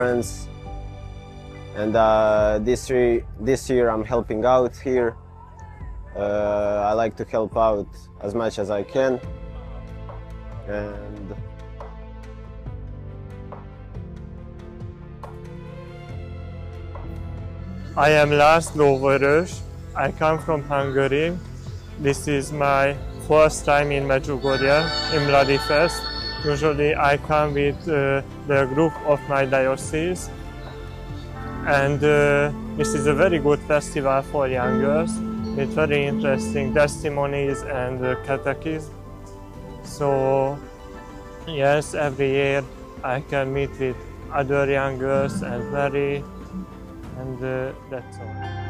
friends. And this year I'm helping out here. I like to help out as much as I can. And I am László Vörös. I come from Hungary. This is my first time in Medjugorje, in Mladi Fest. Usually I come with the group of my diocese. And this is a very good festival for young girls with very interesting testimonies and catechism. So yes, every year I can meet with other young girls and marry, and that's all.